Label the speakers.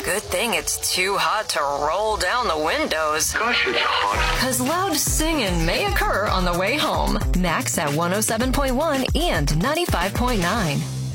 Speaker 1: Good thing it's too hot to roll down the windows.
Speaker 2: Gosh, it's hot.
Speaker 1: Because loud singing may occur on the way home. Max at 107.1 and 95.9.